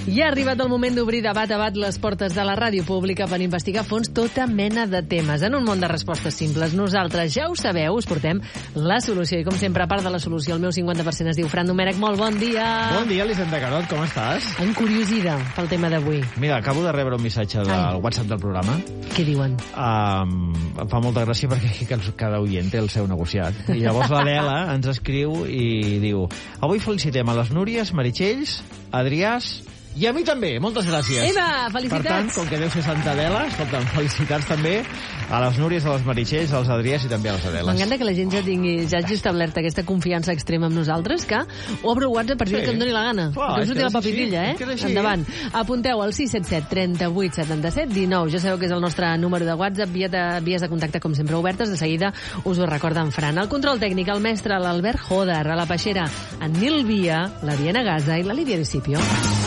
I ha arribat el moment d'obrir de bat a bat les portes de la ràdio pública per investigar a fons tota mena de temes. En un món de respostes simples, nosaltres, ja ho sabeu, us portem la solució. I com sempre, a part de la solució, el meu 50% es diu Fran Domènech. Molt bon dia! Bon dia, Elisenda Carot, com estàs? Encuriosida pel tema d'avui. Mira, acabo de rebre un missatge del WhatsApp del programa. Què diuen? Em fa molta gràcia perquè cada oient té el seu negociat. I llavors l'Adela ens escriu i diu: avui felicitem a les Núries, Meritxells, Adriàs i a mi també. Moltes gràcies. Eva, felicitats. Per tant, com que deu ser Santa Adela, escolta'm, felicitats també a les Núries, a les Meritxells, als Adriàs i també a les Adeles. M'encanta que la gent ja hagi establert aquesta confiança extrema amb nosaltres, que obro WhatsApp per dir que em doni la gana. Clar, que us ho diu la papitilla, Endavant. Apunteu al 677 38 77 19. Ja sabeu que és el nostre número de WhatsApp, vies de contacte com sempre obertes. De seguida us ho recorda en Fran. El control tècnic, el mestre, l'Albert Joder, a la peixera, en Nil Via, la Diana Gaza i la Lídia Discipio.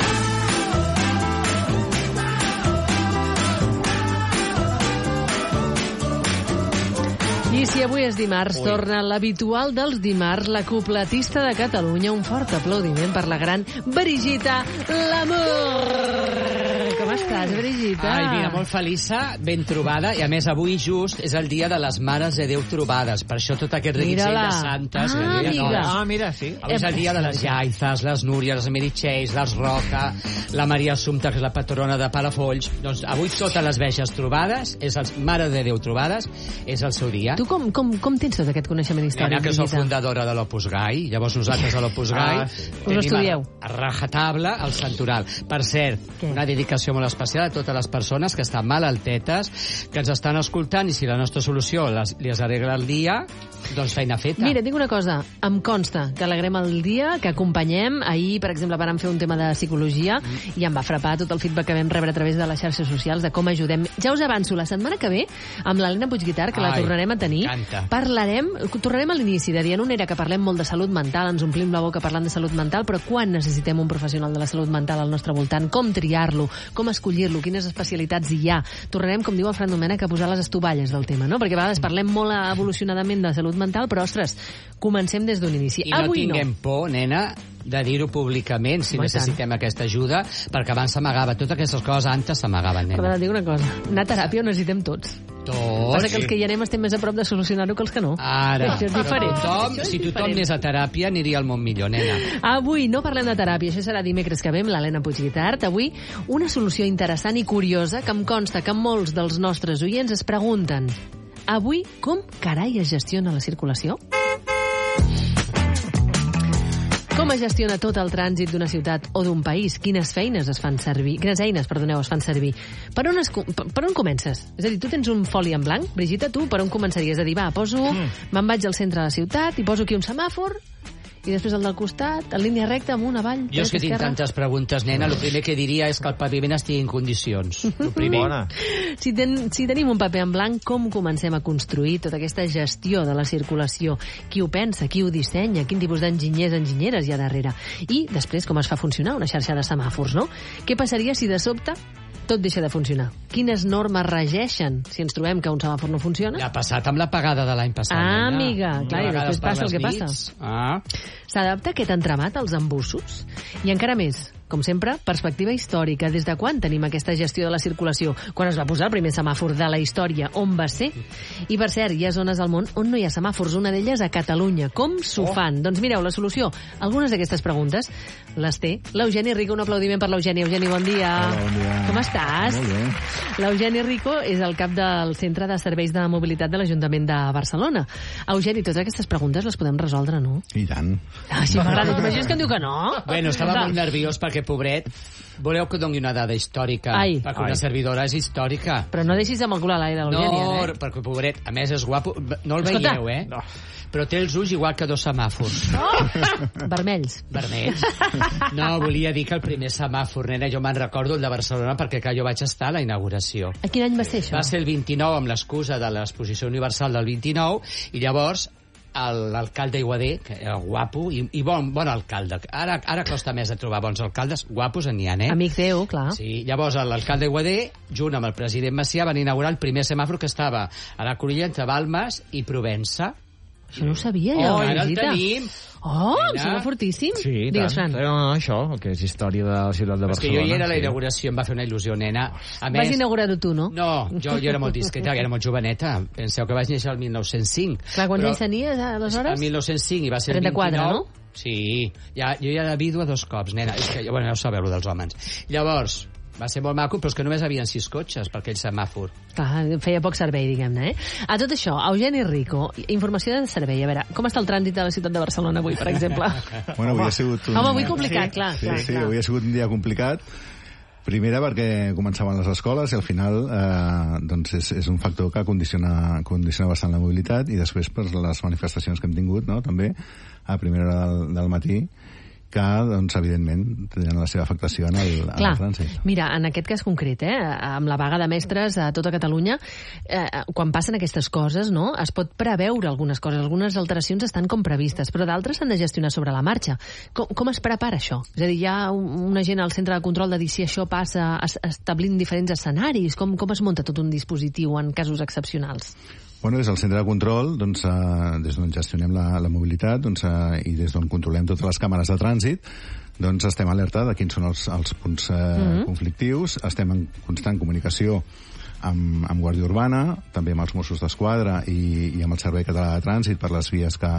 I si avui és dimarts, torna l'habitual dels dimarts, la cupletista de Catalunya. Un fort aplaudiment per la gran Brigitta Lamour. Com estàs, Brigitta? Ai, mira, molt feliça, ben trobada, i a més avui just és el dia de les Mares de Déu trobades, per això tot aquest reguitzell de santes. Mira, sí. Avui és el dia de les Jaizes, les Núries, les Meritxells, les Roca, la Maria Assumpta, que és la patrona de Palafolls. Doncs avui totes les veges trobades, és el Mare de Déu trobades, és el seu dia. Tu com tens tot aquest coneixement històric? Mira, que sou fundadora de l'Opus Gai, llavors nosaltres a l'Opus Gai tenim a rajatabla el santoral. Per cert, una dedicació molt especial a totes les persones que estan malaltetes, que ens estan escoltant, i si la nostra solució les arregla el dia, doncs feina feta. Mira, dic una cosa, em consta que alegrem el dia, que acompanyem. Ahir, per exemple, vam fer un tema de psicologia i em va frapar tot el feedback que vam rebre a través de les xarxes socials de com ajudem. Ja us avanço, la setmana que ve, amb l'Helena Puigguitar, que la tornarem a tenir, tornarem a l'inici de Dient una era que parlem molt de salut mental, ens omplim la boca parlant de salut mental, però quan necessitem un professional de la salut mental al nostre voltant? Com triar-lo? Com escollir-lo? Quines especialitats hi ha? Tornarem, com diu el Fran Domènech, a posar les estovalles del tema, no? Perquè a vegades parlem molt evolucionadament de salut mental, però, ostres, comencem des d'un inici. I no tinguem por, nena, de dir-ho públicament si necessitem aquesta ajuda, perquè abans s'amagava. Totes aquestes coses antes s'amagaven, nena. Però dic una cosa, anar a teràpia ho necessitem tots. Tots. Passa que els que hi anem estem més a prop de solucionar-ho que els que no. Ara, això és diferent. Si tothom anés a teràpia, aniria al món millor, nena. Avui no parlem de teràpia, això serà dimecres que ve amb l'Helena Puigguitart. Avui una solució interessant i curiosa que em consta que molts dels nostres oients es pregunten: avui com carai es gestiona la circulació? Com es gestiona tot el trànsit d'una ciutat o d'un país? Quines eines es fan servir? Per on comences? És a dir, tu tens un foli en blanc, Brigitta, tu per on començaries? És a dir, me'n vaig al centre de la ciutat i poso aquí un semàfor i després el del costat, en línia recta, amunt, avall, jo és que tinc tantes preguntes, nena. El primer que diria és que el paviment estigui en condicions. El primer. Si tenim un paper en blanc, com comencem a construir tota aquesta gestió de la circulació? Qui ho pensa? Qui ho dissenya? Quin tipus d'enginyers, enginyeres hi ha darrere? I després, com es fa funcionar una xarxa de semàfors, no? Què passaria si de sobte tot deixa de funcionar? Quines normes regeixen si ens trobem que un semàfor no funciona? Ja ha passat amb l'apagada de l'any passat. Amiga, clar, i després passa el que passa. S'adapta aquest entramat als embussos? I encara més, com sempre, perspectiva històrica. Des de quan tenim aquesta gestió de la circulació? Quan es va posar el primer semàfor de la història? On va ser? I, per cert, hi ha zones al món on no hi ha semàfors. Una d'elles a Catalunya. Com s'ho fan? Doncs mireu, la solució. Algunes d'aquestes preguntes les té l'Eugeni Rico. Un aplaudiment per l'Eugeni. Eugeni, bon dia. Hola, bon dia. Com estàs? Molt bé. L'Eugeni Rico és el cap del Centre de Serveis de Mobilitat de l'Ajuntament de Barcelona. Eugeni, totes aquestes preguntes les podem resoldre, no? I tant. Sí, m'agrada. T'imagines que em diu que no? Bueno, estava molt nerviós perquè, pobret, voleu que doni una dada històrica? Perquè una servidora és històrica. Però no deixis amb el cul a l'aire, l'Eugeni. No, perquè, pobret, a més és guapo. No el veieu, No. Però té els ulls igual que dos semàfors. Vermells. Vermells. No, volia dir que el primer semàfor, nena, jo me'n recordo el de Barcelona perquè jo vaig estar a la inauguració. A quin any va ser això? Va ser el 29, amb l'excusa de l'Exposició Universal del 29, i llavors l'alcalde Iguader, que era guapo i bon alcalde. Ara costa més de trobar bons alcaldes, guapos n'hi ha, Amic teu, clar. Sí, llavors l'alcalde Iguader, junt amb el president Macià, van inaugurar el primer semàfor que estava a la cruïlla entre Balmes i Provença. Això no ho sabia, jo. Ara el tenim. Oh, em sembla fortíssim. Sí, Digues, tant. Fran. No, això, que és història de la ciutat de És que Barcelona. jo hi era a la inauguració, em va fer una il·lusió, nena. A Vas més, inaugurar-ho tu, no? no, jo era molt discreta, era molt joveneta. Penseu que vaig néixer el 1905. Clar, quants anys tenies, aleshores? El 1905 i va ser el 34, 29. no? Sí, jo ja era vídua 2 cops, nena. És que, bueno, ja ho sabeu, dels homes. Llavors, va ser molt maco, però és que només havien 6 cotxes per aquell semàfor. Clar, feia poc servei, diguem-ne, eh? A tot això, Eugeni Rico, informació de servei. A veure, com està el trànsit a la ciutat de Barcelona avui, per exemple? Bueno, avui ha sigut un... Home, avui complicat, clar. Sí, clar, sí, clar. avui ha sigut un dia complicat. Primera perquè començaven les escoles i al final doncs és un factor que condiciona bastant la mobilitat, i després per les manifestacions que hem tingut, no?, també a primera hora del matí, que, doncs, evidentment, tenen la seva afectació en el trànsit. Mira, en aquest cas concret, amb la vaga de mestres a tota Catalunya, quan passen aquestes coses, no?, es pot preveure algunes coses, algunes alteracions estan com previstes, però d'altres s'han de gestionar sobre la marxa. Com es prepara això? És a dir, hi ha una gent al centre de control de dir si això passa, establint diferents escenaris, com es munta tot un dispositiu en casos excepcionals? Bueno, des del centre de control, doncs, des d'on gestionem la mobilitat, doncs, i des d'on controlem totes les càmeres de trànsit, doncs estem alerta de quins són els punts conflictius, estem en constant comunicació amb Guàrdia Urbana, també amb els Mossos d'Esquadra i amb el Servei Català de Trànsit per les vies que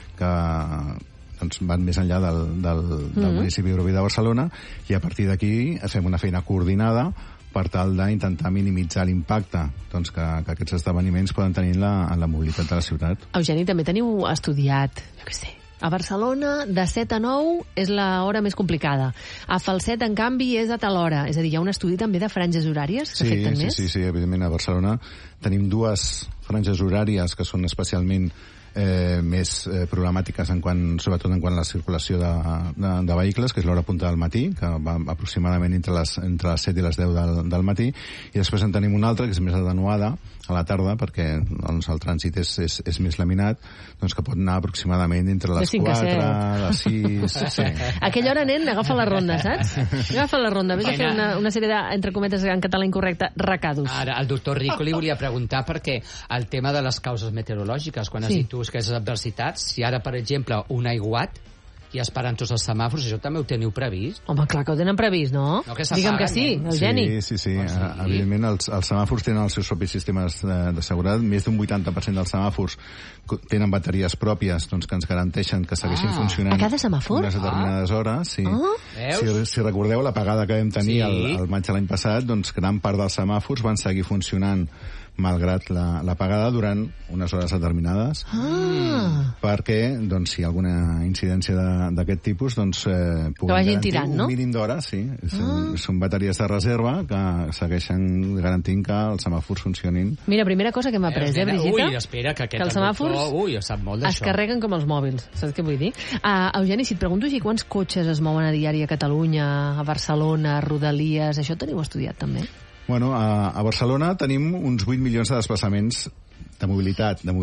doncs, van més enllà del municipi d'Eurovi de Barcelona, i a partir d'aquí fem una feina coordinada per tal d'intentar minimitzar l'impacte, doncs, que aquests esdeveniments poden tenir en la mobilitat de la ciutat. Eugeni, també teniu estudiat, jo què sé, a Barcelona de 7 a 9 és l'hora més complicada. A Falset, en canvi, és a tal hora. És a dir, hi ha un estudi també de franges horàries que afecten més? Sí, evidentment, a Barcelona tenim 2 franges horàries que són especialment més problemàtiques sobretot en quant a la circulació de vehicles, que és l'hora punta del matí, que va aproximadament entre les 7 i les 10 del matí, i després en tenim una altra que és més atenuada a la tarda, perquè doncs, el trànsit és més laminat, doncs, que pot anar aproximadament entre les 4, les 6... Sí. A aquella hora, nen, agafa la ronda, saps? Agafa la ronda, vés a fer una sèrie de, entre cometes, en català incorrecte, recados. Ara, al doctor Rico li volia preguntar perquè el tema de les causes meteorològiques, quan has dit tu aquestes adversitats, si ara, per exemple, un aiguat i es paren tots els semàfors, això també ho teniu previst? Home, clar que ho tenen previst, no? Digue'm que sí, Eugeni. Sí. Evidentment, els semàfors tenen els seus propis sistemes de seguretat. Més d'un 80% dels semàfors tenen bateries pròpies, doncs, que ens garanteixen que segueixin funcionant a cada semàfor? unes determinades hores. Sí. Si recordeu l'apagada que vam tenir el maig de l'any passat, doncs gran part dels semàfors van seguir funcionant malgrat l'apagada durant unes hores determinades, perquè, doncs, si hi ha alguna incidència d'aquest tipus, doncs, puguin garantir tirant, no? Un mínim d'hores, sí. Són bateries de reserva que segueixen garantint que els semàfors funcionin. Mira, primera cosa que hem après, Brigitte? Ui, espera, que els semàfors sap molt d'això. Es carreguen com els mòbils, saps què vull dir? Eugeni, si et pregunto així, quants cotxes es mouen a diari a Catalunya, a Barcelona, a Rodalies, això teniu estudiat també? Bueno, a Barcelona tenim uns 8 milions de desplaçaments de mobilitat. No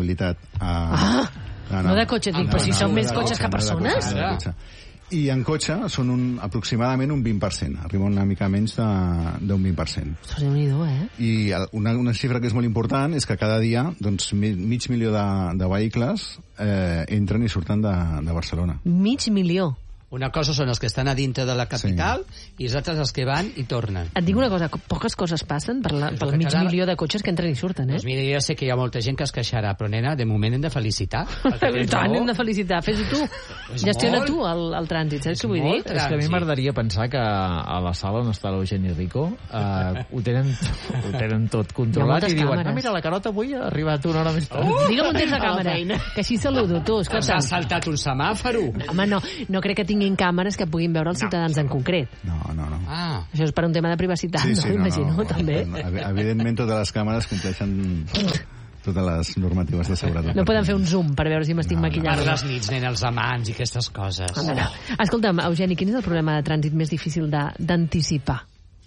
de cotxe, dic, però si són més cotxes que persones. I en cotxe són aproximadament un 20%. Arriba una mica menys d'un 20%. Ostres, Déu-n'hi-do, I una xifra que és molt important és que cada dia doncs, mig milió de vehicles entren i surten de Barcelona. Mig milió? Una cosa són els que estan a dintre de la capital i els altres els que van i tornen. Et dic una cosa, poques coses passen pel mig milió de cotxes que entren i surten, Doncs mira, jo sé que hi ha molta gent que es queixarà, però, nena, de moment hem de felicitar. I tant, hem de felicitar. Fes-ho tu. Gestiona tu el trànsit, saps què vull dir? És que a mi m'agradaria pensar que a la sala on està l'Eugeni Rico ho tenen tot controlat i diuen, mira, la Carota avui ha arribat una hora més tard. Digue'm on tens la càmera, que així saludo, tu. S'ha saltat un semàforo. Home, no crec que tinguin càmeres que puguin veure els ciutadans en concret. No. Això és per un tema de privacitat, no? Imagino, també. Evidentment, totes les càmeres compleixen totes les normatives de seguretat. No poden fer un zoom per veure si m'estic maquillant. Per les nits, nen, els amants i aquestes coses. No. Escolta'm, Eugeni, quin és el problema de trànsit més difícil d'anticipar?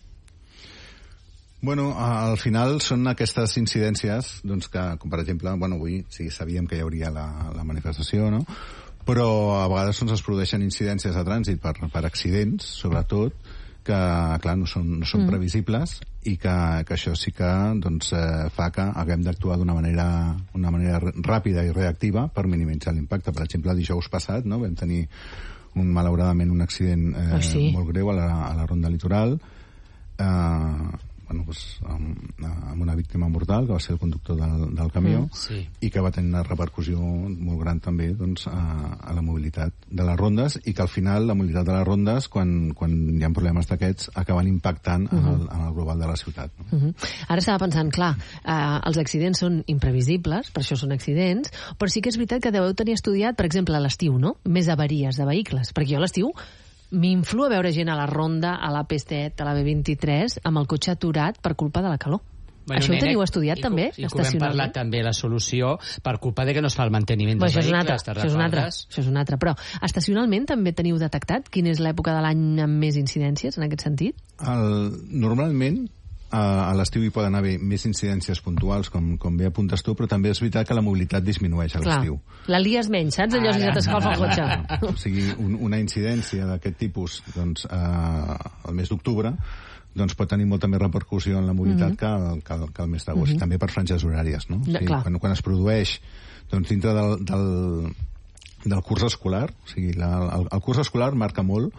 Bueno, al final són aquestes incidències, doncs que, com per exemple, avui sí sabíem que hi hauria la manifestació, no? Però a vegades es produeixen incidències de trànsit per accidents, sobretot, que, clar, no són previsibles i que això sí que doncs, fa que haguem d'actuar d'una manera ràpida i reactiva per minimitzar l'impacte. Per exemple, dijous passat, no, vam tenir malauradament un accident molt greu a la ronda litoral, amb una víctima mortal, que va ser el conductor del camió, i que va tenir una repercussió molt gran també doncs, a la mobilitat de les rondes, i que al final la mobilitat de les rondes, quan hi ha problemes d'aquests, acaben impactant en el global de la ciutat. No? Ara estava pensant, clar, els accidents són imprevisibles, per això són accidents, però sí que és veritat que deveu tenir estudiat, per exemple, a l'estiu, no? Més avaries de vehicles, perquè jo a l'estiu m'influ a veure gent a la ronda, a la P7, a la B23, amb el cotxe aturat per culpa de la calor. Bueno, això ho teniu estudiat, també, estacionalment? I que vam parlar també, la solució, per culpa de que no es fa el manteniment dels vehicles. Això és un altre. Però estacionalment també teniu detectat quina és l'època de l'any amb més incidències, en aquest sentit? Normalment, a l'estiu hi poden haver més incidències puntuals, com bé apuntes tu, però també és veritat que la mobilitat disminueix a l'estiu. La lies menys, saps? Allò si se t'escalfa el cotxe. O sigui, una incidència d'aquest tipus doncs, al mes d'octubre doncs pot tenir molta més repercussió en la mobilitat que el mes d'agost, també per franges horàries. No? O sigui, quan es produeix doncs, dintre del curs escolar, o sigui, el curs escolar marca molt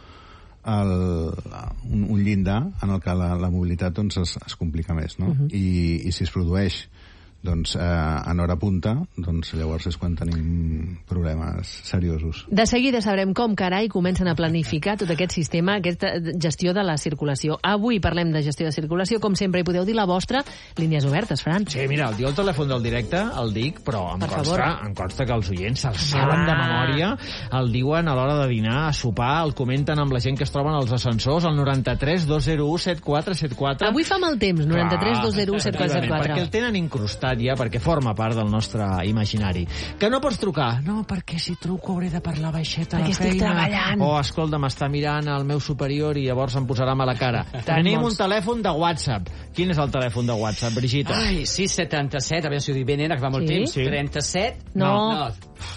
un llindar en el que la mobilitat doncs, es complica més, no? I si es produeix doncs, en hora punta, doncs llavors és quan tenim problemes seriosos. De seguida sabrem com, carai, comencen a planificar tot aquest sistema, aquesta gestió de la circulació. Avui parlem de gestió de circulació, com sempre, hi podeu dir la vostra, línies obertes, Fran. Sí, mira, el telèfon del directe el dic, però em consta que els oients se'l saben de memòria, el diuen a l'hora de dinar, a sopar, el comenten amb la gent que es troben als ascensors, el 93 201 7474. Avui fa mal temps, 93 201 7474. Perquè el tenen incrustat ja, perquè forma part del nostre imaginari. Que no pots trucar? No, perquè si truco hauré de parlar baixet a la feina. Estic treballant. O, escolta, m'està mirant el meu superior i llavors em posarà mala cara. Tenim un telèfon de WhatsApp. Quin és el telèfon de WhatsApp, Brigitta? Ai, 677, a veure si ho dic bé, nena, que fa molt temps. 37? No.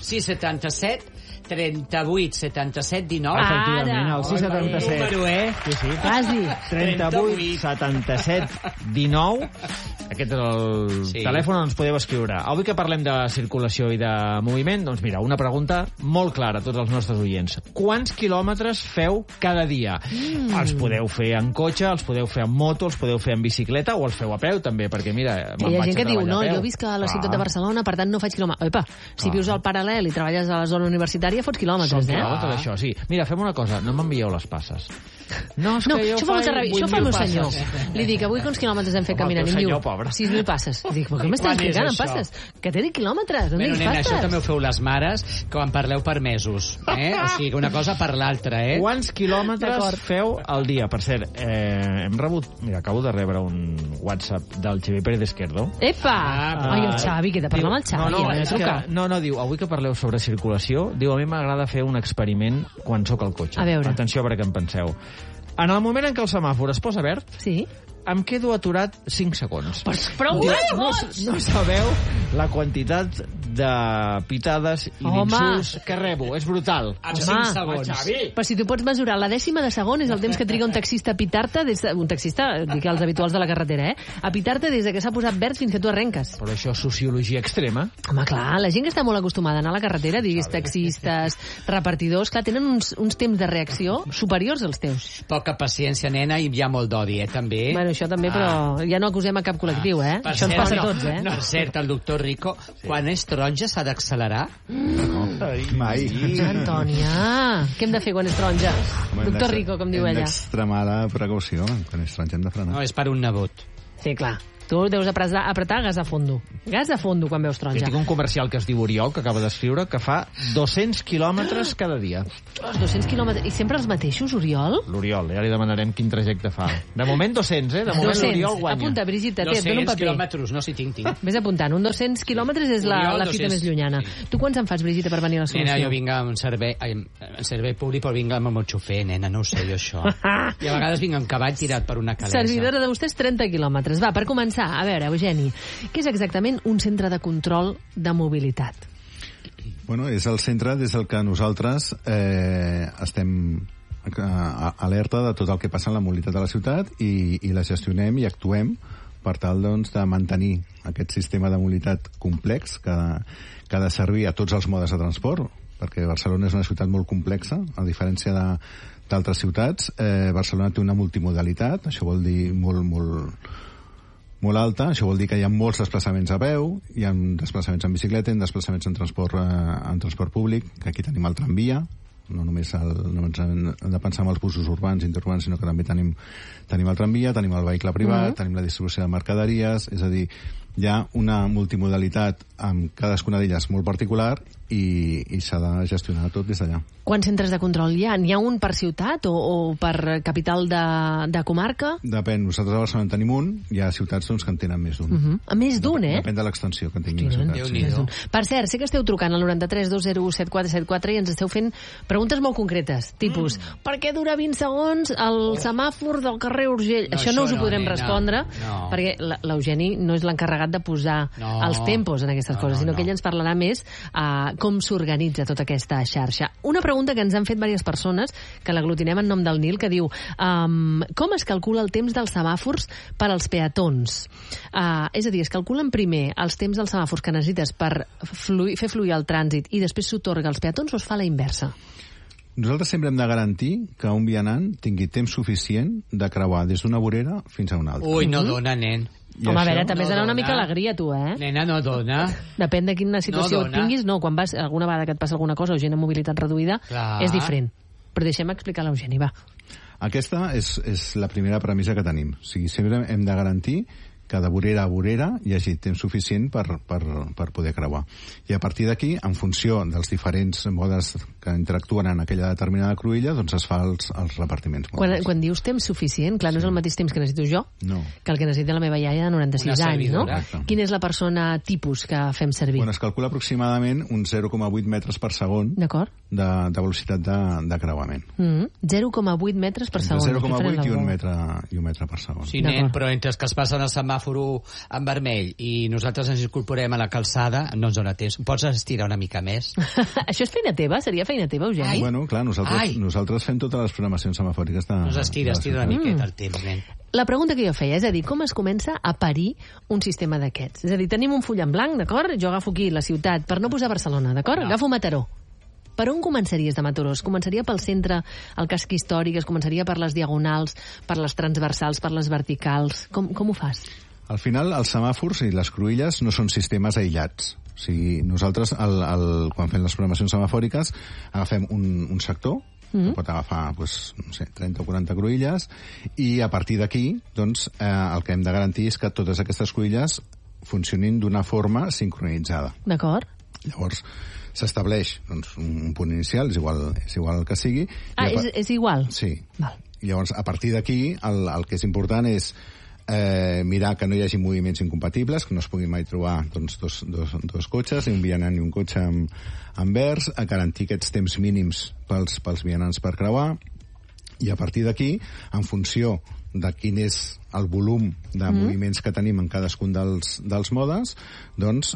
677 38 77 19. Efectivament, el 677. Número, Sí. Quasi. 38 77 19. Aquest és el telèfon on ens podeu escriure. Avui que parlem de circulació i de moviment, doncs mira, una pregunta molt clara a tots els nostres oients. Quants quilòmetres feu cada dia? Els podeu fer en cotxe, els podeu fer en moto, els podeu fer en bicicleta o els feu a peu també, perquè mira, me'n vaig a treballar a peu. Hi ha gent que diu, no, jo visc a la ciutat de Barcelona, per tant no faig quilòmetres. Epa, si vius al Paral·lel i treballes a la zona universitària, fots quilòmetres, quilòmetres, això, sí. Mira, fem una cosa, no m'envieu les passes. No, això fa el meu senyor. Li dic, avui quants quilòmetres hem fet caminant? I em diu, 6.000 passes. I dic, però què m'estàs explicant en passes? Que té 10 quilòmetres, no diguis passes. Això també ho feu les mares, quan parleu per mesos. O sigui, una cosa per l'altra, Quants quilòmetres feu al dia? Per cert, hem rebut... Mira, acabo de rebre un WhatsApp del Xavi Pérez Esquerdo. Epa! Ai, el Xavi, que he de parlar amb el Xavi. No, diu, avui que parleu sobre circulació, diu, a mi m'agrada fer un experiment quan sóc al cotxe. A veure. Atenció perquè en penseu. En el moment en què el semàfor es posa verd, em quedo aturat 5 segons. Però no sabeu la quantitat de pitades i d'insults que rebo. És brutal. En 5 segons. Però si tu pots mesurar la dècima de segon és el temps que triga un taxista a pitar-te, un taxista, dic els habituals de la carretera, a pitar-te des que s'ha posat verd fins que tu arrenques. Però això és sociologia extrema. Home, clar, la gent que està molt acostumada a anar a la carretera, diguis taxistes, repartidors, clar, tenen uns temps de reacció superiors als teus. Poca paciència, nena, i hi ha molt d'odi, també. Bueno, això també, però ja no acusem a cap col·lectiu, Això ens passa a tots, Per cert, el doctor Rico, quan és taronja s'ha d'accelerar? Mai. Antònia, què hem de fer quan és taronja? Doctor Rico, com diu ella. Hem d'extremar la precaució. Quan és taronja hem de frenar. No, és per un nebot. Sí, clar. Tu deus apretar gas a fondo. Gas a fondo quan veus taronja. Tinc un comercial que es diu Oriol, que acaba d'escriure, que fa 200 quilòmetres cada dia. 200 quilòmetres. I sempre els mateixos, Oriol? L'Oriol, ja li demanarem quin trajecte fa. De moment 200, De moment l'Oriol guanya. Apunta, Brigitta, té, dona un paper. 200 quilòmetres, no, si tinc. Vés apuntant, un 200 quilòmetres és la fita més llunyana. Tu quants en fas, Brigitta, per venir a la solució? Nena, jo vinc amb servei públic, però vinc amb el meu xofer, nena, no ho sé jo, això. I a vegades vinc amb cavall tirat per una calessa. Servidora de vostès, 30 quilòmetres. Va, per començar, a veure, Eugeni, què és exactament un centre de control de mobilitat? Bueno, és el centre des del que nosaltres estem alerta de tot el que passa en la mobilitat de la ciutat i la gestionem i actuem per tal doncs, de mantenir aquest sistema de mobilitat complex que ha de servir a tots els modes de transport, perquè Barcelona és una ciutat molt complexa, a diferència d'altres ciutats. Barcelona té una multimodalitat, això vol dir molt alta, això vol dir que hi ha molts desplaçaments a peu, hi ha desplaçaments en bicicleta, hi ha desplaçaments en transport públic, que aquí tenim el tramvia, no només hem de pensar en els busos urbans i interurbans, sinó que també tenim el tramvia, tenim el vehicle privat, tenim la distribució de mercaderies, és a dir, hi ha una multimodalitat amb cadascuna d'elles molt particular i s'ha de gestionar tot des d'allà. Quants centres de control hi ha? N'hi ha un per ciutat o per capital de comarca? Depèn. Nosaltres a Barcelona en tenim un, hi ha ciutats doncs, que en tenen més d'un. A més d'un, Depèn de l'extensió que tinguin les ciutats. Sí. Per cert, sé que esteu trucant al 93 201 7474 i ens esteu fent preguntes molt concretes, tipus, per què dura 20 segons el semàfor del carrer Urgell? Això no us ho podrem respondre, perquè l'Eugeni no és l'encarregat de posar els tempos en aquestes coses, sinó que ell ens parlarà més com s'organitza tota aquesta xarxa. Una pregunta que ens han fet diverses persones, que l'aglutinem en nom del Nil, que diu com es calcula el temps dels semàfors per als peatons? És a dir, es calculen primer els temps dels semàfors que necessites per fer fluir el trànsit i després s'otorga als peatons o es fa la inversa? Nosaltres sempre hem de garantir que un vianant tingui temps suficient de creuar des d'una vorera fins a una altra. Ui, no dona, nen. Home, a veure, també has d'anar una mica alegria, tu, eh? Nena, no dona. Depèn de quina situació tinguis. No, quan vas alguna vegada que et passa alguna cosa o gent amb mobilitat reduïda, és diferent. Però deixem explicar l'Eugeni, va. Aquesta és la primera premissa que tenim. O sigui, sempre hem de garantir que de vorera a vorera hi hagi temps suficient per poder creuar. I a partir d'aquí, en funció dels diferents modes que interactuen en aquella determinada cruïlla, doncs es fa els repartiments. Quan dius temps suficient, clar, no és el mateix temps que necessito jo, que el que necessita la meva iaia de 96 anys, no? Quina és la persona tipus que fem servir? Bueno, es calcula aproximadament uns 0,8 metres per segon de velocitat de creuament. 0,8 metres per segon. 0,8 i un metre per segon. Sí, nen, però entre que es passen el semàfor en vermell i nosaltres ens incorporem a la calçada, no ens dona temps. Pots estirar una mica més? Això és feina teva? Seria feina teva, Eugeni? Bueno, clar, nosaltres fem totes les programacions semafòriques de... Doncs estira una miqueta el temps, nen. La pregunta que jo feia, és a dir, com es comença a parir un sistema d'aquests? És a dir, tenim un full en blanc, d'acord? Jo agafo aquí la ciutat, per no posar Barcelona, d'acord? Agafo Mataró. Per on començaries de Mataró? Es començaria pel centre, el casc històric, es començaria per les diagonals, per les transversals, per les verticals? Com ho fas? Al final, els semàfors i les cruïlles no són sistemes aïllats. O sigui, nosaltres, quan fem les programacions semafòriques, agafem un sector, que pot agafar 30 o 40 cruïlles, i a partir d'aquí, doncs, el que hem de garantir és que totes aquestes cruïlles funcionin d'una forma sincronitzada. D'acord. Llavors, s'estableix un punt inicial, és igual el que sigui. És igual? Sí. Val. Llavors, a partir d'aquí, el que és important és mirar que no hi hagi moviments incompatibles, que no es puguin mai trobar dos cotxes, ni un vianant ni un cotxe envers, a garantir aquests temps mínims pels vianants per creuar, i a partir d'aquí, en funció de quin és el volum de moviments que tenim en cadascun dels modes, doncs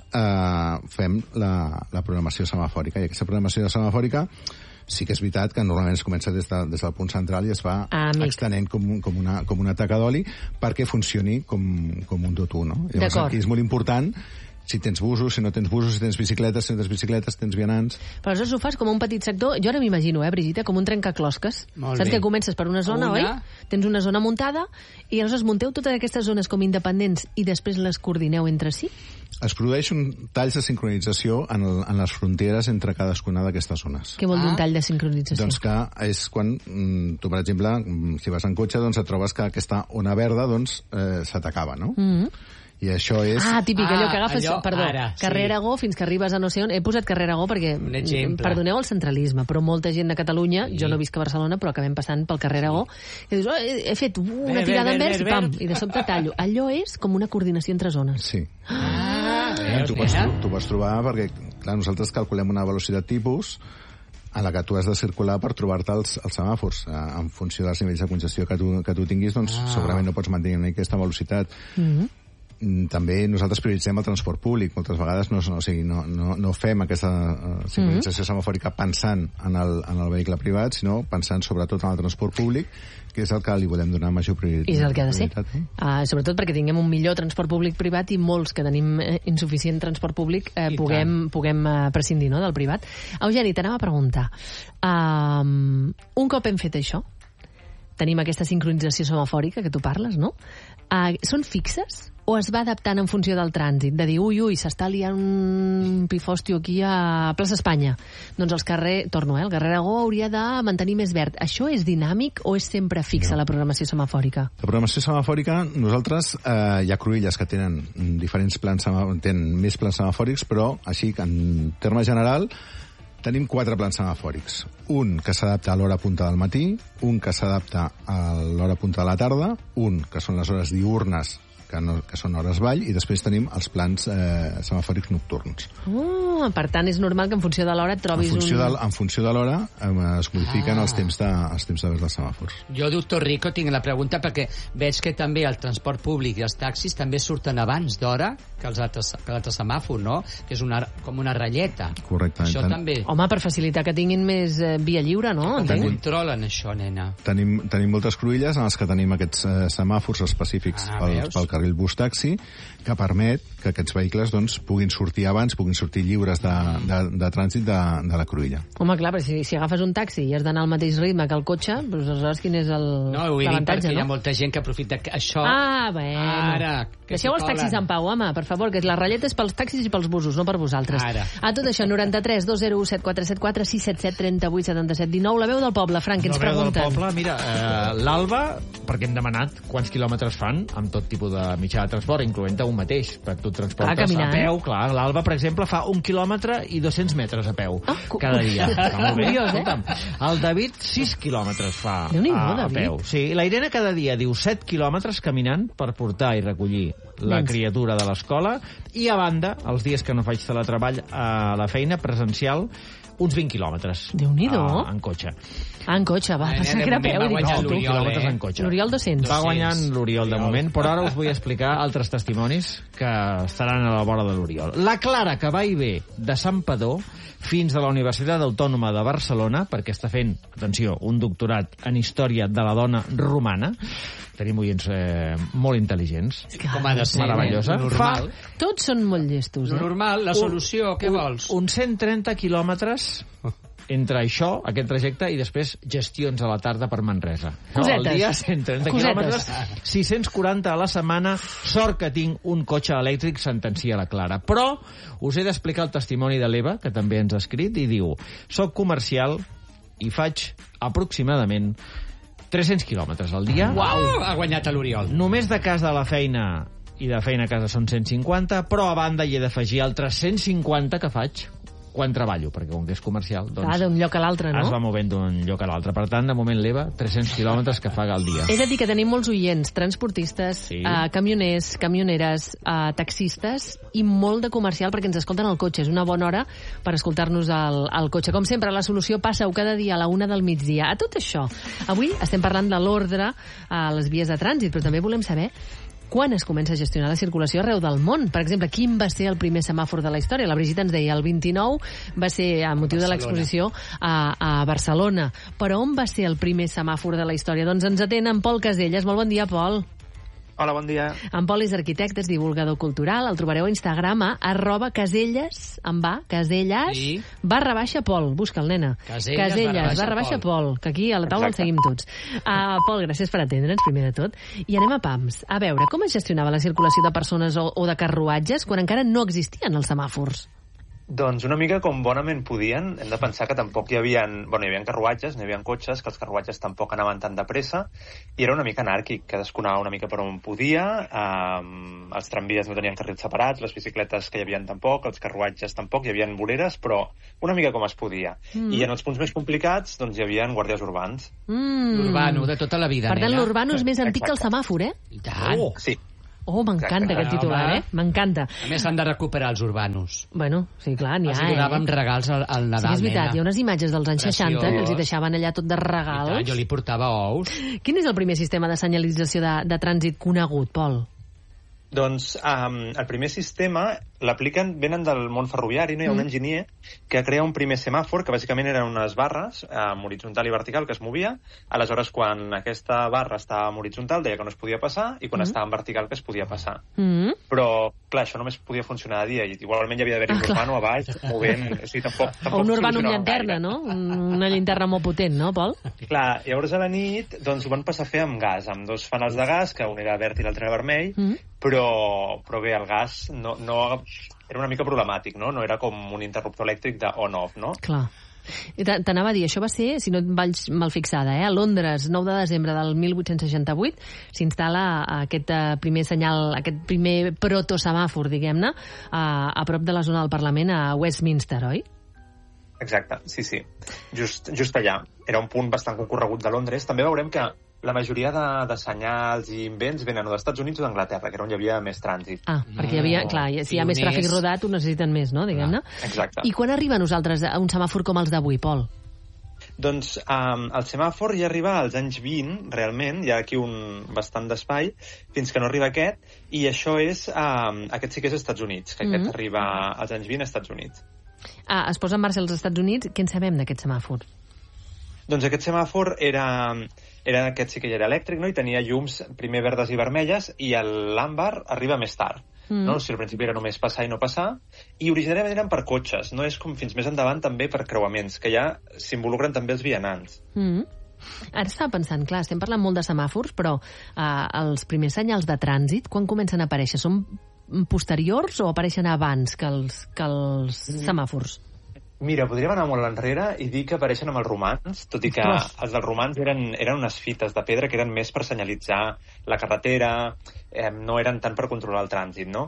fem la programació semafòrica. I aquesta programació semafòrica sí que és veritat que normalment es comença des del punt central i es va extenent com una taca d'oli perquè funcioni com un tot un, no? Llavors aquí és molt important si tens busos, si no tens busos, si tens bicicletes, si tens vianants... Però aleshores ho fas com un petit sector, jo ara m'imagino, Brigitte, com un trencaclosques. Saps que comences per una zona, oi? Tens una zona muntada i aleshores munteu totes aquestes zones com independents i després les coordineu entre si? Es produeix un tall de sincronització en les fronteres entre cadascuna d'aquestes zones. Què vol dir un tall de sincronització? Doncs que és quan tu, per exemple, si vas en cotxe, doncs et trobes que aquesta ona verda se t'acaba, no? I això és... típic, allò que agafes... Carrer Aragó, fins que arribes a no sé on... He posat Carrer Aragó perquè... Perdoneu el centralisme, però molta gent de Catalunya, jo no visc a Barcelona, però acabem passant pel Carrer Aragó, i dius, he fet una tirada envers i pam, i de sobte tallo. Allò és com una coordinació entre zones. Sí. Tu pots trobar, perquè, clar, nosaltres calculem una velocitat tipus a la que tu has de circular per trobar-te els semàfors. En funció dels nivells de congestió que tu tinguis, doncs segurament no pots mantenir aquesta velocitat. també nosaltres prioritzem el transport públic. Moltes vegades no fem aquesta sincronització semafòrica pensant en el vehicle privat, sinó pensant sobretot en el transport públic, que és el que li volem donar major prioritat. I és el que ha de ser. Sobretot perquè tinguem un millor transport públic-privat i molts que tenim insuficient transport públic puguem prescindir, no, del privat. Eugeni, t'anava a preguntar. Un cop hem fet això, tenim aquesta sincronització semafòrica que tu parles, no? Són fixes o es va adaptant en funció del trànsit? De dir, ui, s'està liant un pifòstio aquí a Plaça Espanya. Doncs el carrer Aragó hauria de mantenir més verd. Això és dinàmic o és sempre fixa la programació semafòrica? La programació semafòrica, nosaltres hi ha cruïlles que tenen diferents plans, tenen més plans semafòrics, però així que en terme general tenim 4 plans semafòrics. Un que s'adapta a l'hora punta del matí, un que s'adapta a l'hora punta de la tarda, un que són les hores diürnes, que són hores vall, i després tenim els plans semafòrics nocturns. Per tant, és normal que en funció de l'hora et trobis en funció de l'hora es modifiquen els temps de verd dels semàfors. Jo, doctor Rico, tinc la pregunta perquè veig que també el transport públic i els taxis també surten abans d'hora que l'altre semàfor, no? Que és com una ratlleta. Correcte. Això també... Home, per facilitar que tinguin més via lliure, no? Com controlen això, nena? Tenim moltes cruïlles en les que tenim aquests semàfors específics pel carril bus-taxi, que permet que aquests vehicles puguin sortir abans, puguin sortir lliures de trànsit de la cruïlla. Home, clar, però si agafes un taxi i has d'anar al mateix ritme que el cotxe, doncs aleshores quin és l'avantatge, no? Hi ha molta gent que aprofita això... Bueno. Ara, deixeu els taxis en pau, home, per favor, que la ratlleta és pels taxis i pels busos, no per vosaltres. Ara. A tot això, 93 201 7474 677 38 77 19. La veu del poble, Frank, que ens pregunten. La veu del poble, mira, l'Alba, perquè hem demanat quants quilòmetres fan amb tot tipus de mitjà de transport, incloent-te un mateix, perquè tu transportes a peu. Clar, l'Alba, per exemple, fa 1 quilòmetre i 200 metres a peu cada dia. Curiós, El David 6 quilòmetres fa a peu. Sí, la Irene cada dia diu 7 quilòmetres caminant per portar i recollir la criatura de l'escola, i a banda, els dies que no faig teletreball a la feina presencial, uns 20 quilòmetres. Déu-n'hi-do. En cotxe. En cotxe, va, pensar que era peu. Va guanyar l'Oriol, en cotxe. L'Oriol 200. Va guanyant l'Oriol de moment, però ara us vull explicar altres testimonis que estaran a la vora de l'Oriol. La Clara, que va i ve de Santpedor fins a la Universitat Autònoma de Barcelona, perquè està fent, atenció, un doctorat en història de la dona romana. Tenim oients molt intel·ligents. Com ha de ser, meravellosa. Normal. Tots són molt llestos, Normal, la solució, què vols? Uns 130 quilòmetres entre això, aquest trajecte, i després gestions a la tarda per Manresa. Cosetes. Al dia, 130 quilòmetres, 640 a la setmana. Sort que tinc un cotxe elèctric, sentencia la Clara. Però us he d'explicar el testimoni de l'Eva, que també ens ha escrit, i diu: soc comercial i faig aproximadament 300 quilòmetres al dia. Uau! Ha guanyat l'Oriol. Només de casa a la feina i de feina a casa són 150, però a banda hi he d'afegir altres 150 que faig quan treballo, perquè com que és comercial, doncs... d'un lloc a l'altre, no? Es va movent d'un lloc a l'altre. Per tant, de moment l'Eva, 300 quilòmetres que fa al dia. He de dir que tenim molts oients, transportistes, camioners, camioneres, taxistes, i molt de comercial perquè ens escolten al cotxe. És una bona hora per escoltar-nos al cotxe. Com sempre, la solució passa-ho cada dia a la 1 del migdia. A tot això, avui estem parlant de l'ordre a les vies de trànsit, però també volem saber quan es comença a gestionar la circulació arreu del món. Per exemple, quin va ser el primer semàfor de la història? La Brigitte ens deia, el 29 va ser a motiu de l'exposició a Barcelona. Però on va ser el primer semàfor de la història? Doncs ens atén en Pol Caselles. Molt bon dia, Pol. Hola, bon dia. En Pol és arquitecte, és divulgador cultural. El trobareu a Instagram a @caselles, Caselles, sí. /Pol. Busca'l, nena. Caselles /Pol. Que aquí a la taula el seguim tots. Pol, gràcies per atendre'ns, primer de tot. I anem a pams. A veure, com es gestionava la circulació de persones o de carruatges quan encara no existien els semàfors? Doncs una mica com bonament podien. Hem de pensar que tampoc hi havia carruatges, no hi havia cotxes, que els carruatges tampoc anaven tan de pressa, i era una mica anàrquic, cadascú anava una mica per on podia, els tramvies no tenien carrils separats, les bicicletes que hi havia tampoc, els carruatges tampoc, hi havia voreres, però una mica com es podia. I en els punts més complicats, doncs hi havia guàrdies urbans. L'urbano, de tota la vida, per tant, l'urbano és més antic que el semàfor, eh? I tant. Sí. Oh, m'encanta aquest titular, M'encanta. A més, s'han de recuperar els urbanos. Bueno, sí, clar, n'hi ha, Els donàvem regals al Nadal, sí, és veritat, hi ha unes imatges dels anys 60 que els hi deixaven allà tot de regals. Jo li portava ous. Quin és el primer sistema de senyalització de trànsit conegut, Pol? Doncs el primer sistema venen del món ferroviari, no? Hi ha un enginyer que crea un primer semàfor, que bàsicament eren unes barres horitzontal i vertical que es movia. Aleshores, quan aquesta barra estava en horitzontal, deia que no es podia passar, i quan estava en vertical, que es podia passar. Però, clar, això només podia funcionar de dia, i igualment hi havia d'haver un urbano a baix, movent... O sigui, tampoc o un urbano amb llanterna, no? Una llanterna molt potent, no, Pol? Clar, llavors a la nit doncs, ho van passar a fer amb gas, amb 2 fanals de gas, que un era verd i l'altre era vermell, però bé, el gas no era una mica problemàtic, no? No era com un interruptor elèctric de on-off, no? Clar. T'anava a dir, això va ser, si no et vaig mal fixada, a Londres, 9 de desembre del 1868, s'instal·la aquest primer senyal, aquest primer protosemàfor, diguem-ne, a prop de la zona del Parlament, a Westminster, oi? Exacte, sí. Just allà. Era un punt bastant concorregut de Londres. També veurem que la majoria de senyals i invents venen o dels Estats Units o d'Anglaterra, que era on hi havia més trànsit. Perquè hi havia, clar, si hi ha més tràfic rodat, ho necessiten més, no, diguem-ne? Exacte. I quan arriba a nosaltres a un semàfor com els d'avui, Pol? Doncs el semàfor ja arriba als anys 20, realment, hi ha aquí un bastant d'espai, fins que no arriba aquest, i això és, aquest sí que és als Estats Units, que aquest arriba als anys 20 als Estats Units. Es posa en marxa als Estats Units. Què en sabem d'aquest semàfor? Doncs aquest semàfor aquest sí que ja era elèctric, no? I tenia llums primer verdes i vermelles, i l'àmbar arriba més tard. No? O sigui, al principi era només passar i no passar, i originàriament eren per cotxes, no és com fins més endavant també per creuaments, que ja s'involucren també els vianants. Ara estava pensant, clar, estem parlant molt de semàfors, però els primers senyals de trànsit, quan comencen a aparèixer? Són posteriors o apareixen abans que els semàfors? Mira, podríem anar molt enrere i dir que apareixen amb els romans, tot i que els dels romans eren unes fites de pedra que eren més per senyalitzar la carretera, no eren tant per controlar el trànsit, no?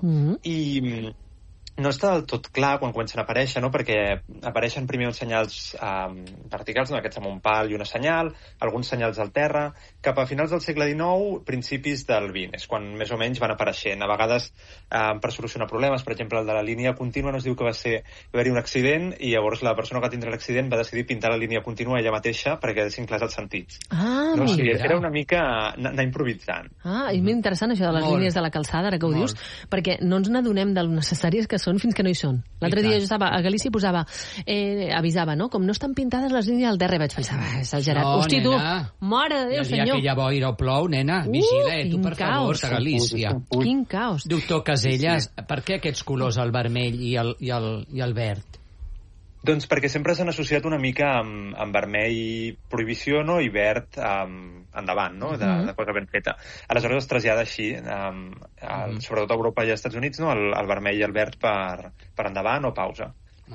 I no està del tot clar quan comencen a aparèixer, no? Perquè apareixen primer uns senyals verticals, no? Aquests amb un pal i una senyal, alguns senyals al terra, cap a finals del segle XIX, principis del XX, és quan més o menys van apareixent. A vegades per solucionar problemes, per exemple, el de la línia contínua no es diu que va haver-hi un accident i llavors la persona que va tindre l'accident va decidir pintar la línia contínua ella mateixa perquè quedessin clars els sentits. No, o sigui, era una mica anar improvisant. És molt interessant això de les línies de la calçada, ara que ho dius, perquè no ens n'adonem de lo necessàries que són fins que no hi són. L'altre dia jo estava a Galícia i posava, avisava, no? Com no estan pintades les línies del terra, i vaig pensar, exagerat. Hosti, tu, mare de Déu, senyor. El dia que hi ha boira o plou, nena, vigila, tu, per favor, a Galícia. Quin caos. Doctor Caselles, per què aquests colors, el vermell i el verd? Doncs perquè sempre s'han associat una mica amb vermell prohibició, no? I verd endavant, no? De cosa ben feta. Aleshores es trasllada així, sobretot a Europa i als Estats Units, no? El vermell i el verd per endavant o pausa.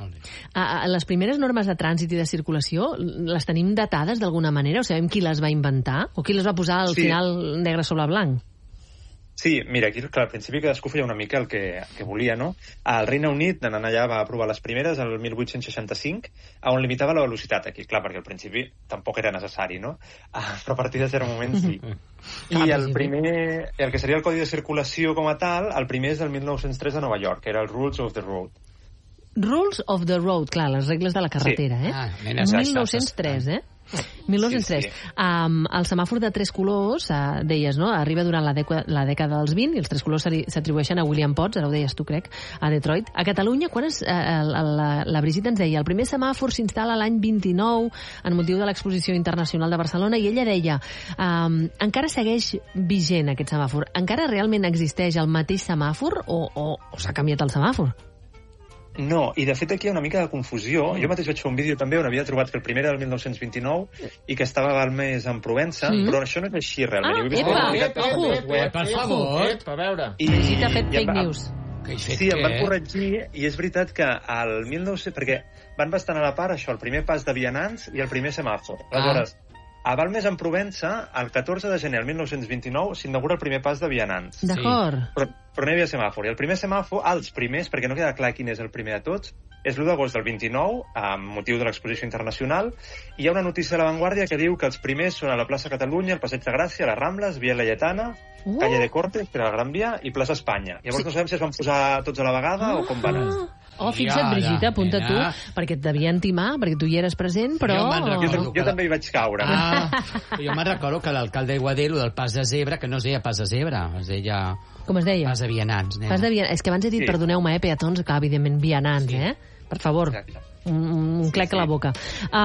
Les primeres normes de trànsit i de circulació les tenim datades d'alguna manera? O sabem qui les va inventar? O qui les va posar al final negre sobre blanc? Sí, mira, aquí, clar, al principi cadascú feia una mica el que volia, no? El Regne Unit, anant allà, va aprovar les primeres el 1865, on limitava la velocitat aquí, clar, perquè al principi tampoc era necessari, no? Però a partir de cert moment sí. I el que seria el Codi de Circulació com a tal, el primer és del 1903 a Nova York, que era el Rules of the Road. Rules of the Road, clar, les regles de la carretera, sí. 1903, 1903. Sí. El semàfor de 3 colors, deies, no? Arriba durant la dècada dels 20 i els 3 colors s'atribueixen a William Potts, ara ho deies tu, crec, a Detroit. A Catalunya, la Brigitte ens deia, el primer semàfor s'instal·la l'any 29 en motiu de l'Exposició Internacional de Barcelona, i ella deia, encara segueix vigent aquest semàfor? Encara realment existeix el mateix semàfor o s'ha canviat el semàfor? No, i de fet aquí hi ha una mica de confusió. Jo mateix vaig fer un vídeo també on havia trobat que el primer era del 1929 i que estava a Balmes en Provença, però això no és així realment. Per favor. A veure. Brigitte ha fet fake news. Sí, em van corregir, i és veritat que al 1900... Perquè van bastant a la part, això, el primer pas de vianants i el primer semàfor. Aleshores, a Balmes en Provença, el 14 de gener del 1929, s'inaugura el primer pas de vianants. D'acord. Però no hi havia semàfor. I el primer semàfor, els primers, perquè no queda clar quin és el primer de tots, és l'1 d'agost del 29, amb motiu de l'Exposició Internacional, i hi ha una notícia de La Vanguardia que diu que els primers són a la plaça Catalunya, el Passeig de Gràcia, les Rambles, Via Laietana, Calle de Cortes, que era la Gran Via, i plaça Espanya. Llavors no sabem si es van posar tots a la vegada o com van anar. Oh, fixa't, Brigitte, apunta tu, perquè et devien timar, perquè tu hi eres present, però... Jo també hi vaig caure. Jo me'n recordo que l'alcalde d'Iguadelo del Pas de Zebra, que no es deia Pas de Zebra, es deia... Com es deia? Pas de Vianants. Pas de Vianants. És que abans he dit, perdoneu-me, peatons, que evidentment vianants, Per favor. Un clec a la boca.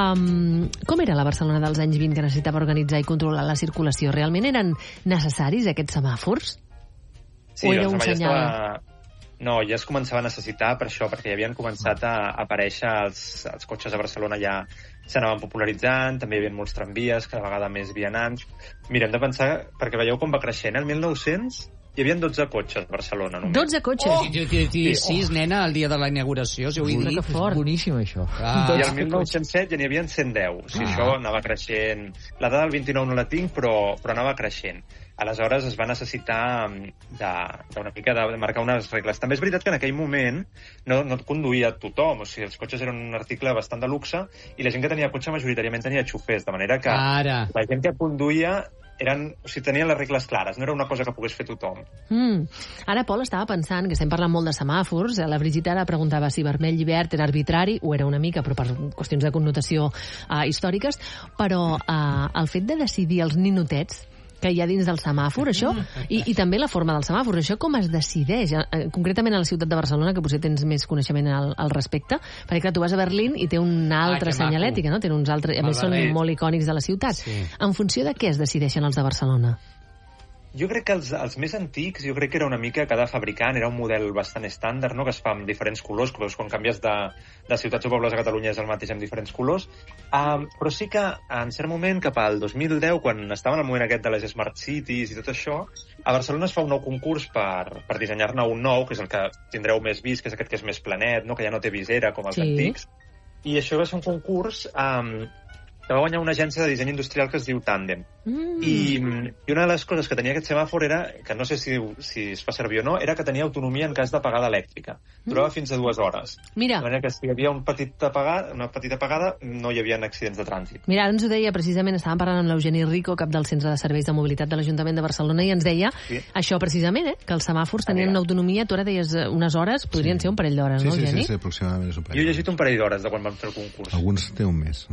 Com era la Barcelona dels anys 20 que necessitava organitzar i controlar la circulació? Realment eren necessaris aquests semàfors? Sí, o era un senyal? No, ja es començava a necessitar per això, perquè ja havien començat a aparèixer els cotxes a Barcelona, ja s'anaven popularitzant, també hi havia molts tramvies, cada vegada més vianants. Mira, hem de pensar, perquè veieu com va creixent, el 1900 hi havia 12 cotxes a Barcelona. Només. 12 cotxes? Sí, nena, el dia de la inauguració, si ho he dit. Boníssim, això. I el 1907 ja n'hi havia 110. O sigui, això anava creixent. La dada del 29 no la tinc, però anava creixent. Aleshores es va necessitar d'una mica de marcar unes regles. També és veritat que en aquell moment no et conduïa tothom, o sigui, els cotxes eren un article bastant de luxe i la gent que tenia cotxe majoritàriament tenia xofers, de manera que la gent que conduïa tenien les regles clares, no era una cosa que pogués fer tothom. Ara, Pol, estava pensant que estem parlant molt de semàfors, la Brigitte ara preguntava si vermell i verd era arbitrari, ho era una mica, però per qüestions de connotació històriques, però el fet de decidir els ninotets que hi ha dins del semàfor, això, i també la forma del semàfor, això com es decideix? Concretament a la ciutat de Barcelona, que potser tens més coneixement al respecte, perquè clar, tu vas a Berlín i té una altra senyalètica, no? Tenen uns altres, a més són molt icònics de la ciutat. En funció de què es decideixen els de Barcelona? Jo crec que els més antics, jo crec que era una mica cada fabricant, era un model bastant estàndard, no?, que es fa amb diferents colors, que quan canvies de ciutats o pobles a Catalunya és el mateix amb diferents colors, però sí que en cert moment, cap al 2010, quan estava en el moment aquest de les Smart Cities i tot això, a Barcelona es fa un nou concurs per dissenyar-ne un nou, que és el que tindreu més vist, que és aquest que és més planet, no?, que ja no té visera com els antics, i això va ser un concurs que va guanyar una agència de disseny industrial que es diu Tandem. I una de les coses que tenia aquest semàfor era, que no sé si es fa servir o no, era que tenia autonomia en cas d'apagada elèctrica. Durava fins a 2 hores. Mira. De manera que si hi havia una petita apagada, no hi havia accidents de trànsit. Mira, ara ens ho deia precisament, estàvem parlant amb l'Eugeni Rico, cap del Centre de Serveis de Mobilitat de l'Ajuntament de Barcelona, i ens deia això precisament, que els semàfors tenien una autonomia, tu ara deies unes hores, podrien ser un parell d'hores, no, Eugeni? Sí, aproximadament és un parell. Jo he llegit un parell d'hores de quan vam fer el concurs. Alguns té un mes.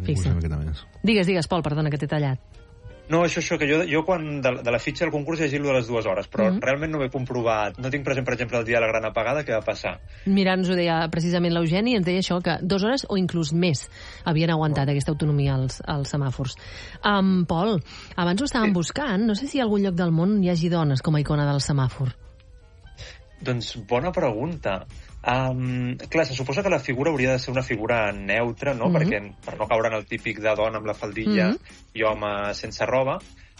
Digues, Pol, perdona que t'he tallat. No, això, que jo quan de la fitxa del concurs he llegit de les 2 hores, però realment no ho he comprovat. No tinc present, per exemple, el dia de la gran apagada, què va passar. Mira, ens ho deia precisament l'Eugeni, ens deia això, que 2 hores o inclús més havien aguantat aquesta autonomia als semàfors. Pol, abans ho estàvem buscant, no sé si a algun lloc del món hi hagi dones com a icona del semàfor. Doncs bona pregunta. Clar, se suposa que la figura hauria de ser una figura neutra, no? Perquè per no caure en el típic de dona amb la faldilla i home sense roba.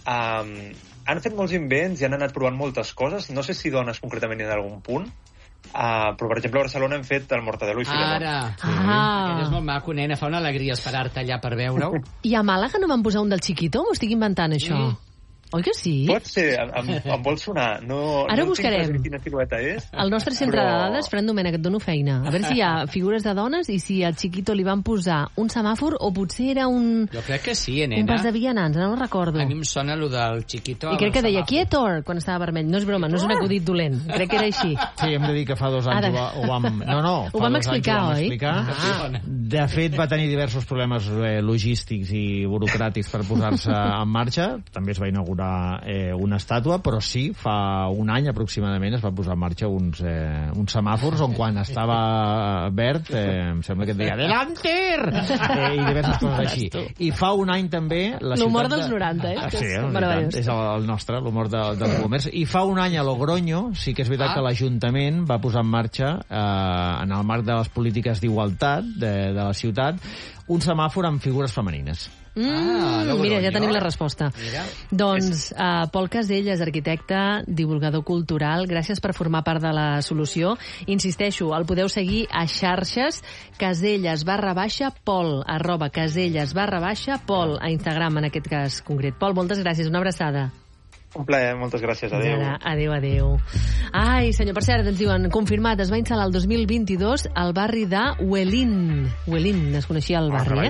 Han fet molts invents i han anat provant moltes coses. No sé si dones concretament en algun punt, però per exemple a Barcelona hem fet el Mortadelo i Filemón. Aquell és molt maco, nena, fa una alegria esperar-te allà per veure-ho. I a Màlaga no van posar un del Chiquito? M'ho estic inventant, això? Oi que sí? Pot ser, em vol sonar. Ara buscarem. Quina silueta és. El nostre centre de dades, Fran Domènech, et dono feina. A veure si hi ha figures de dones i si al Chiquito li van posar un semàfor o potser era un... Jo crec que sí, nena. Un pas de vianants, no ho recordo. A mi em sona allò del Chiquito. I crec que deia Quietor quan estava vermell. No és broma, no és un acudit dolent. Crec que era així. Sí, hem de dir que fa 2 anys ho vam... Ho vam explicar, oi? De fet, va tenir diversos problemes logístics i burocràtics per posar-se en marxa. També es va inaugurar una estàtua, però sí, fa un any aproximadament es va posar en marxa uns semàfors on quan estava verd em sembla que et deia «Delanter!» i diverses coses així. I fa un any també la ciutat... L'humor dels 90, Sí, és el nostre, l'humor dels boomers. I fa un any a Logroño sí que és veritat que l'Ajuntament va posar en marxa, en el marc de les polítiques d'igualtat de la ciutat, un semàfor amb figures femenines. Mira, ja tenim la resposta. Doncs Pol Caselles, arquitecte, divulgador cultural, gràcies per formar part de la solució. Insisteixo, el podeu seguir a xarxes Caselles_Pol, @Caselles_Pol, a Instagram en aquest cas concret. Pol, moltes gràcies, una abraçada. Un plaer, moltes gràcies, adéu. Adéu. Ai, senyor, per cert, ens diuen, confirmat, es va instal·lar el 2022 al barri de Huelin. Huelin, es coneixia el barri,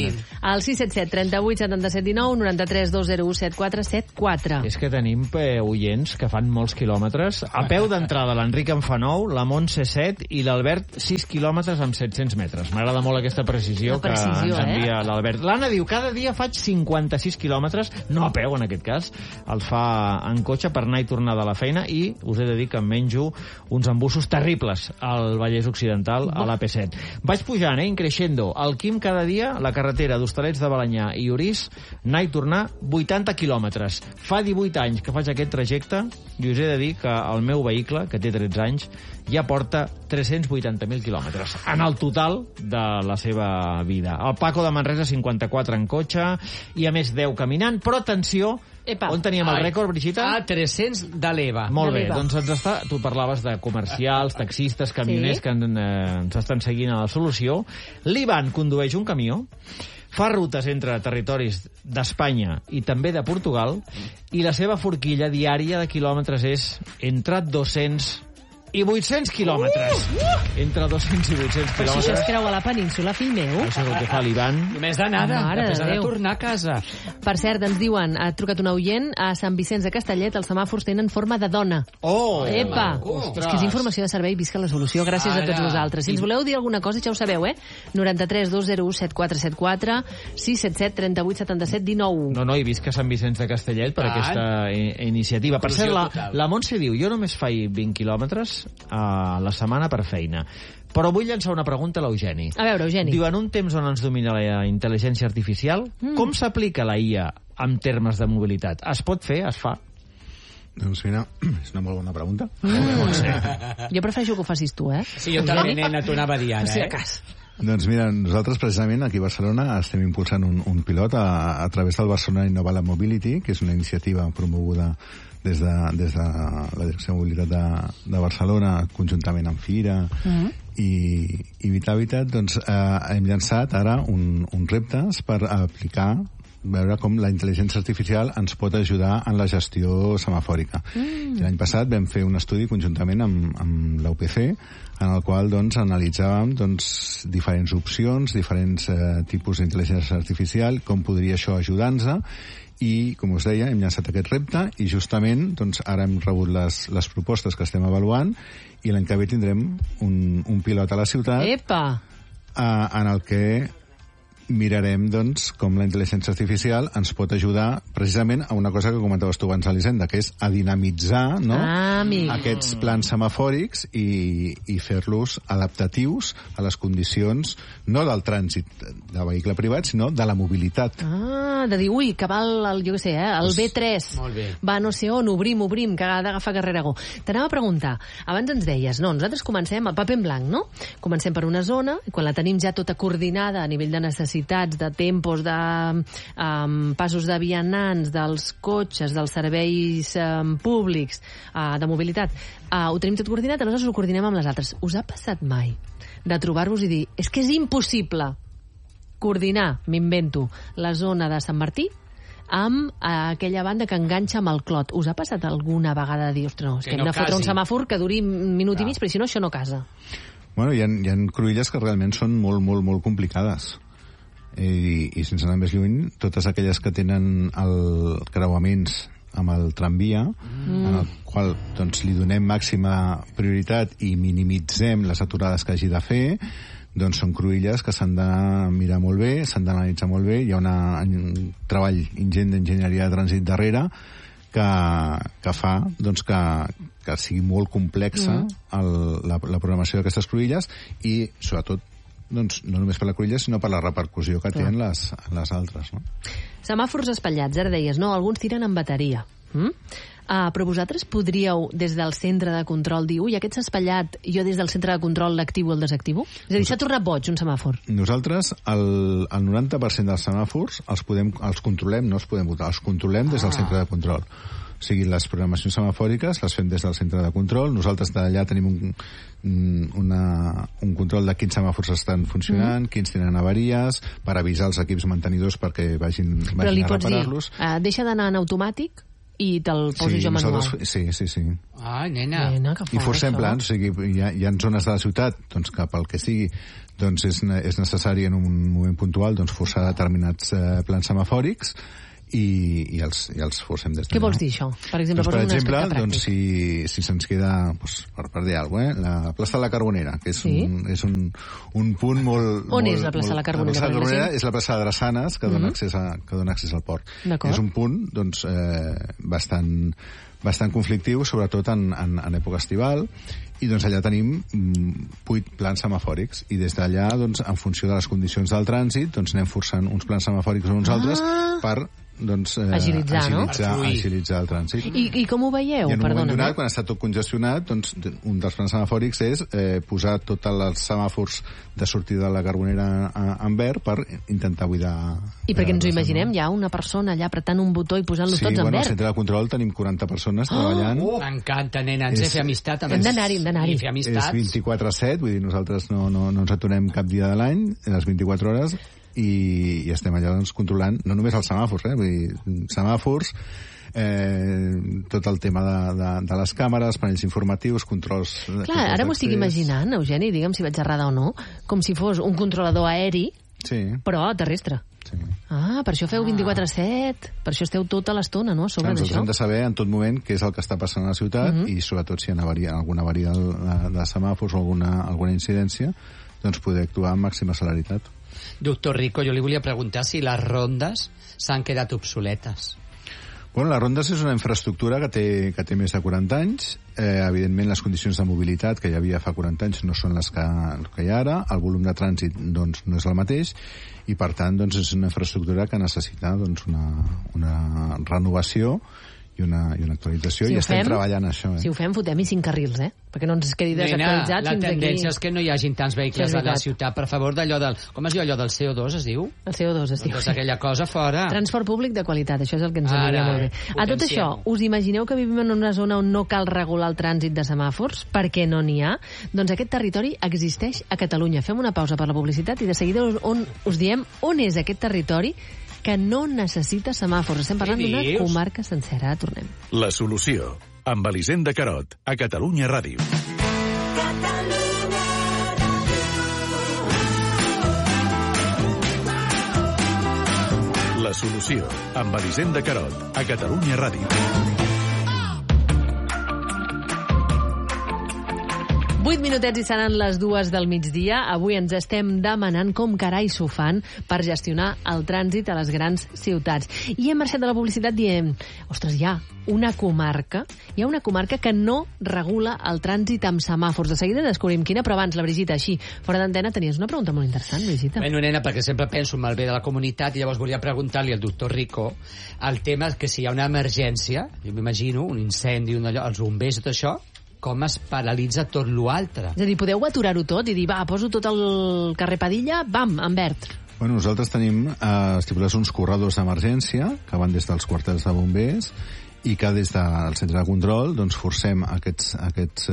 Al 677 38 77 19 93 201 7474. És que tenim oients que fan molts quilòmetres. A peu d'entrada, l'Enric en fa 9, la Montse 7 i l'Albert 6 quilòmetres amb 700 metres. M'agrada molt aquesta precisió que ens envia l'Albert. L'Anna diu, cada dia faig 56 quilòmetres, no a peu en aquest cas, els fa en cotxe per anar i tornar de la feina, i us he de dir que em menjo uns embussos terribles al Vallès Occidental, a l'AP7. Vaig pujant, increixendo. El Quim cada dia, la carretera d'Hostalets de Balenyà i Orís, anar i tornar 80 quilòmetres. Fa 18 anys que faig aquest trajecte i us he de dir que el meu vehicle, que té 13 anys, ja porta 380.000 quilòmetres en el total de la seva vida. El Paco de Manresa, 54 en cotxe, i a més 10 caminant, però atenció, on teníem el rècord, Brigitta? 300 de l'EVA. Molt bé, doncs tu parlaves de comercials, taxistes, camioners que ens estan seguint a la solució. L'Ivan condueix un camió, fa rutes entre territoris d'Espanya i també de Portugal, i la seva forquilla diària de quilòmetres és entre 200 i 800 quilòmetres. Entre 200 i 800 quilòmetres. Però si això es creu a la península, fill meu. Això és el que fa l'Ivan. Només d'anada, després ha de tornar a casa. Per cert, ens diuen, ha trucat un oient, a Sant Vicenç de Castellet els semàfors tenen forma de dona. Oh! Epa! És que és informació de servei, visca la solució. Gràcies a tots vosaltres. Si ens voleu dir alguna cosa, ja ho sabeu, 93 201 7474 677 38 77 19. No, i visca Sant Vicenç de Castellet per aquesta iniciativa. Per cert, la Montse diu, jo només faig 20 quilòmetres a la setmana per feina. Però vull llançar una pregunta a l'Eugeni. A veure, Eugeni. Diu, en un temps on ens domina la intel·ligència artificial, com s'aplica la IA en termes de mobilitat? Es pot fer? Es fa? Doncs mira, és una molt bona pregunta. Jo prefereixo que ho facis tu, Sí, jo també, nena, t'ho anava a dir ara, Doncs mira, nosaltres precisament aquí a Barcelona estem impulsant un pilot a través del Barcelona Innova Mobility, que és una iniciativa promoguda des de la Direcció de Mobilitat de Barcelona, conjuntament amb Fira i Vitàvitat. Doncs hem llançat ara un reptes per aplicar, veure com la intel·ligència artificial ens pot ajudar en la gestió semafòrica. L'any passat vam fer un estudi conjuntament amb la UPC, en el qual analitzàvem diferents opcions, diferents tipus d'intel·ligència artificial, com podria això ajudar-nos, i, com us deia, hem llançat aquest repte i justament ara hem rebut les propostes que estem avaluant, i l'any que ve tindrem un pilot a la ciutat en el que mirarem com la intel·ligència artificial ens pot ajudar precisament a una cosa que comentaves tu abans, Elisenda, que és a dinamitzar aquests plans semafòrics i fer-los adaptatius a les condicions no del trànsit de vehicle privat, sinó de la mobilitat. De dir, ui, que va el B3, va no sé on, obrim, que ha d'agafar Carrera Go. T'anava a preguntar, abans ens deies, nosaltres comencem el paper en blanc, no? Comencem per una zona, i quan la tenim ja tota coordinada a nivell de necessitats, de tempos, de passos de vianants, dels cotxes, dels serveis públics, de mobilitat, ho tenim tot coordinat, aleshores ho coordinem amb les altres. Us ha passat mai de trobar-vos i dir, és que és impossible coordinar, m'invento, la zona de Sant Martí amb aquella banda que enganxa amb el Clot? Us ha passat alguna vegada de dir, ostres, no, és que hem de fotre un semàfor que duri un minut i mig, però si no, això no casa? Bueno, hi ha cruïlles que realment són molt, molt, molt complicades. I sense anar més lluny, totes aquelles que tenen creuaments amb el tramvia, en el qual li donem màxima prioritat i minimitzem les aturades que hagi de fer, són cruïlles que s'han de mirar molt bé, s'han d'analitzar molt bé. Hi ha un treball ingent d'enginyeria de trànsit darrere que fa que sigui molt complexa la programació d'aquestes cruïlles, i sobretot no només per la cruïlla, sinó per la repercussió que tenen les altres. No? Semàfors espatllats, ara deies, no? Alguns tiren amb bateria. Però vosaltres podríeu, des del centre de control, dir, ui, aquest s'ha espatllat, jo des del centre de control l'activo o el desactivo? És a dir, s'ha tornat boig un semàfor. Nosaltres, el 90% dels semàfors els controlem, no els podem votar, els controlem des del centre de control. O sigui, les programacions semafòriques les fem des del centre de control. Nosaltres d'allà tenim un control de quins semàfors estan funcionant, quins tenen avaries, per avisar els equips mantenidors perquè vagin a reparar-los. Però li pots dir, deixa d'anar en automàtic i te'l poso jo manual. Sí. Ai, nena. Que fort, I forcem això. plans, o sigui, hi ha zones de la ciutat doncs, que pel que sigui doncs és necessari en un moment puntual doncs, forçar determinats plans semafòrics i els forcem des d'allà. Què vols dir, això? Per exemple, doncs, per un exemple, aspecte doncs, pràctic. si se'ns queda, doncs, per dir alguna cosa, la plaça de la Carbonera, que és, és un punt molt... On és la plaça de la Carbonera? La plaça de la Carbonera és la plaça de Drassanes, que dona accés al port. És un punt doncs, bastant conflictiu, sobretot en època estival, i doncs allà tenim 8 plans semafòrics, i des d'allà, doncs, en funció de les condicions del trànsit, doncs anem forçant uns plans semafòrics o uns altres per agilitzar el trànsit. I com ho veieu? I en un moment donat, quan està tot congestionat, doncs, un dels plans semafòrics és posar tots els semàfors de sortida de la Carbonera en verd per intentar buidar... I perquè ens ho imaginem, hi ha una persona allà apretant un botó i posant-los tots en verd. Sí, al centre de control tenim 40 persones treballant. M'encanta, nena, ens he fet amistat. Hem d'anar-hi. És 24/7, vull dir, nosaltres no ens aturem cap dia de l'any, les 24 hores, i estem allà doncs, controlant no només els semàfors, vull dir, semàfors, tot el tema de les càmeres, panells informatius, controls... Clar, ara m'ho estic imaginant, Eugeni, digue'm si vaig errada o no, com si fos un controlador aeri, però terrestre. Sí. Per això feu 24/7, per això esteu tota l'estona, no?, a sobre d'això. Nosaltres hem de saber en tot moment què és el que està passant a la ciutat i sobretot si hi ha alguna avaria de semàfors o alguna incidència, doncs poder actuar amb màxima celeritat. Doctor Rico, jo li volia preguntar si les rondes s'han quedat obsoletes. Bueno, les rondes és una infraestructura que té més de 40 anys. Evidentment, les condicions de mobilitat que hi havia fa 40 anys no són les que hi ha ara. El volum de trànsit doncs, no és el mateix i, per tant, doncs, és una infraestructura que necessita doncs, una renovació i una actualització, i estem treballant això. Si ho fem, fotem-hi 5 carrils, perquè no ens quedi desactualitzat fins aquí. La tendència és que no hi hagin tants vehicles a la ciutat, per favor d'allò del... Com es diu allò del CO2, es diu? El CO2 es diu. Doncs aquella cosa fora. Transport públic de qualitat, això és el que ens aniria molt bé. A tot això, us imagineu que vivim en una zona on no cal regular el trànsit de semàfors? Perquè no n'hi ha? Doncs aquest territori existeix a Catalunya. Fem una pausa per la publicitat i de seguida us diem on és aquest territori que no necessita semàfors. Estem parlant d'una comarca sencera. Tornem. La solució, amb Elisenda Carot, a Catalunya Ràdio. La solució, amb Elisenda Carot, a Catalunya Ràdio. 8 minutets i seran les 2 del migdia. Avui ens estem demanant com carai s'ho fan per gestionar el trànsit a les grans ciutats. I hem marxat de la publicitat dient, ostres, hi ha una comarca que no regula el trànsit amb semàfors. De seguida descobrim quina, però abans, la Brigitte, així, fora d'antena, tenies una pregunta molt interessant, Brigitte. Bueno, nena, perquè sempre penso en el bé de la comunitat i llavors volia preguntar-li al doctor Rico el tema que si hi ha una emergència, jo m'imagino, un incendi, els bombers, tot això, com es paralitza tot l'altre. És a dir, podeu aturar-ho tot i dir, va, poso tot el carrer Padilla, bam, en verd. Bueno, nosaltres tenim estipulats uns corredors d'emergència que van des dels quarters de bombers i que des del centre de control doncs, forcem aquests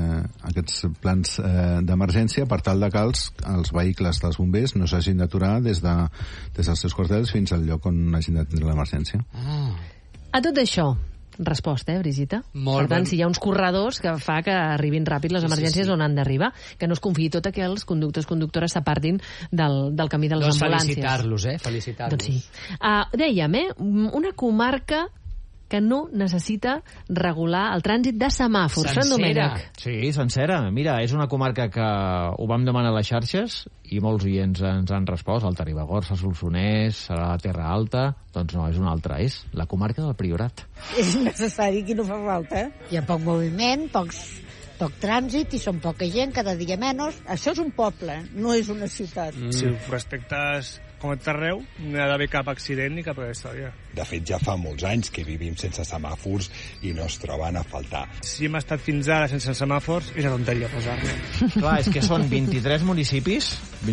plans d'emergència per tal de que els vehicles dels bombers no s'hagin d'aturar des dels seus quarters fins al lloc on hagin d'atendre l'emergència. A tot això, resposta, Brigitte? Per tant, si hi ha uns corredors que fa que arribin ràpid les emergències on han d'arribar, que no es confiï tot que els conductores s'apartin del camí de les ambulàncies. Felicitar-los, felicitar-los. Doncs sí. Dèiem, una comarca que no necessita regular el trànsit de semàfors. Sencera. Sí, sencera. Mira, és una comarca que ho vam demanar a les xarxes i molts oients ens han respost. Alta Ribagorça, Solsonès, serà la Terra Alta. Doncs no, és una altra. És la comarca del Priorat. És necessari, aquí no fa falta. Hi ha poc moviment, poc trànsit i són poca gent, cada dia menys. Això és un poble, no és una ciutat. Si ho respectes com a tot arreu, no hi ha d'haver cap accident ni cap història. De fet, ja fa molts anys que vivim sense semàfors i no es troben a faltar. Si hem estat fins ara sense semàfors, és una tonteria posar-ne. Clar, és que són 23 municipis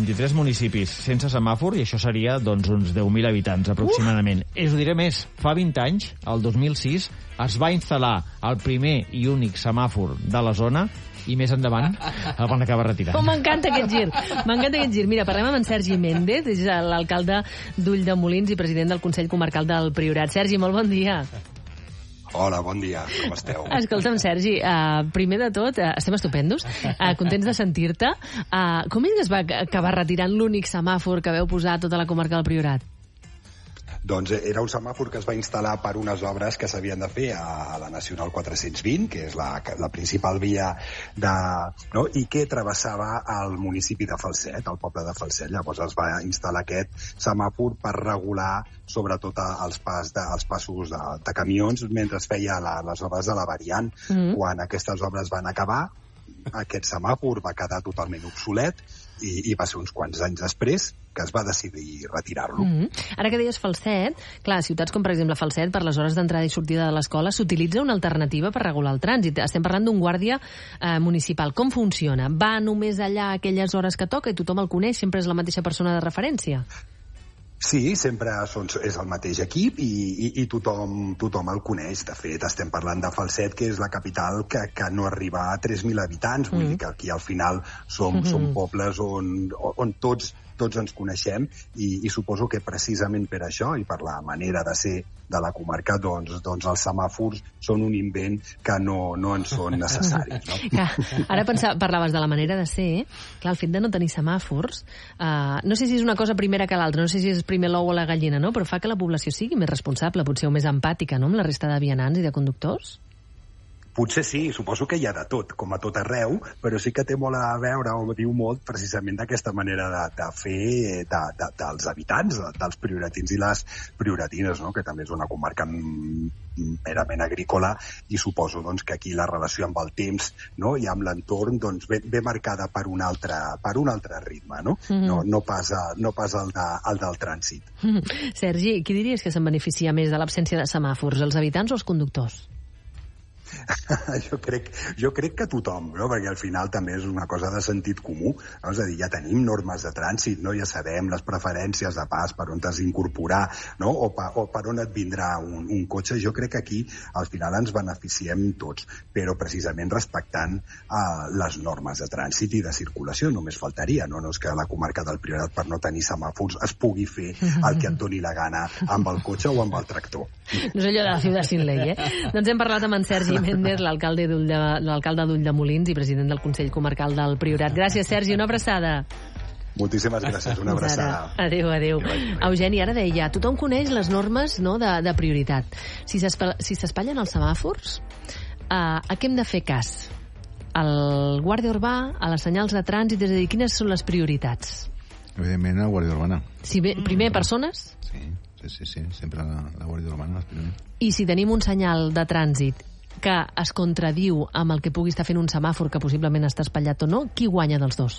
sense semàfor, i això seria doncs, uns 10.000 habitants aproximadament. Us ho diré més, fa 20 anys, el 2006, es va instal·lar el primer i únic semàfor de la zona i més endavant el van acabar retirant. Oh, m'encanta aquest gir. Mira, parlem amb en Sergi Méndez, és l'alcalde d'Ulldemolins i president del Consell Comarcal del Priorat. Sergi, molt bon dia. Hola, bon dia, com esteu? Escolta'm, Sergi, primer de tot, estem estupendos, contents de sentir-te. Com és que es va acabar retirant l'únic semàfor que veu posar a tota la comarca del Priorat? Doncs era un semàfor que es va instal·lar per unes obres que s'havien de fer a la Nacional 420, que és la principal via i que travessava el municipi de Falset, el poble de Falset. Llavors es va instal·lar aquest semàfor per regular sobretot els passos de camions mentre es feia les obres de la variant. Quan aquestes obres van acabar, aquest semàfor va quedar totalment obsolet i va ser uns quants anys després que es va decidir retirar-lo. Ara que deies Falset, clar, ciutats com per exemple Falset, per les hores d'entrada i sortida de l'escola, s'utilitza una alternativa per regular el trànsit. Estem parlant d'un guàrdia municipal. Com funciona? Va només allà a aquelles hores que toca i tothom el coneix? Sempre és la mateixa persona de referència? Sí, sempre és el mateix equip i tothom el coneix. De fet, estem parlant de Falset, que és la capital que no arriba a 3.000 habitants. Vull dir que aquí al final som pobles on tots ens coneixem i suposo que precisament per això i per la manera de ser de la comarca, doncs els semàfors són un invent que no ens són necessaris. No? Clar, ara parlaves de la manera de ser. Clar, el fet de no tenir semàfors, no sé si és una cosa primera que l'altra, no sé si és primer l'ou o la gallina, no? Però fa que la població sigui més responsable, potser o més empàtica, no?, amb la resta de vianants i de conductors. Potser sí, suposo que hi ha de tot, com a tot arreu, però sí que té molt a veure, o diu molt, precisament d'aquesta manera de fer dels habitants, dels prioratins i les prioratines, no? Que també és una comarca merament agrícola i suposo doncs, que aquí la relació amb el temps, no? I amb l'entorn doncs, ve marcada per un altre ritme, no? No pas el del trànsit. Sergi, qui diries que se'n beneficia més de l'absència de semàfors, els habitants o els conductors? Jo crec que tothom, no? Perquè al final també és una cosa de sentit comú, no? És a dir, ja tenim normes de trànsit, no? Ja sabem les preferències de pas, per on t'has d'incorporar, no? O per on et vindrà un cotxe. Jo crec que aquí al final ens beneficiem tots, però precisament respectant les normes de trànsit i de circulació. Només faltaria, no? No és que a la comarca del Priorat, per no tenir semàfors, es pugui fer el que et doni la gana amb el cotxe o amb el tractor. No és allò de la ciutat sin ley, Doncs hem parlat amb en Sergi Méndez, l'alcalde d'Ulldemolins i president del Consell Comarcal del Priorat. Gràcies, Sergi, una abraçada. Moltíssimes gràcies, una abraçada. Adéu. Eugeni, ara deia, tothom coneix les normes, no, de prioritat. Si s'espatllen els semàfors, a què hem de fer cas? Al guàrdia urbà, a les senyals de trànsit, és a dir, quines són les prioritats? Evidentment, la Guàrdia Urbana. Primer, persones? Sí, sempre la Guàrdia Urbana. I si tenim un senyal de trànsit que es contradiu amb el que pugui estar fent un semàfor que possiblement està espatllat o no, qui guanya dels dos?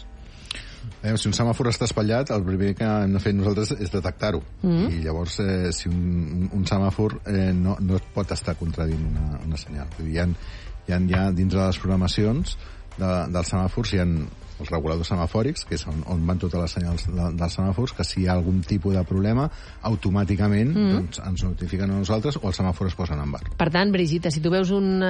Si un semàfor està espatllat, el primer que hem de fer nosaltres és detectar-ho. I llavors, si un semàfor no es pot estar contradint una senyal. Hi ha dins de les programacions dels semàfors hi ha els reguladors semafòrics, que és on van totes les senyals dels semàfors, que si hi ha algun tipus de problema, automàticament doncs, ens notifiquen a nosaltres o el semàfor es posen en verd. Per tant, Brigitte, si tu veus un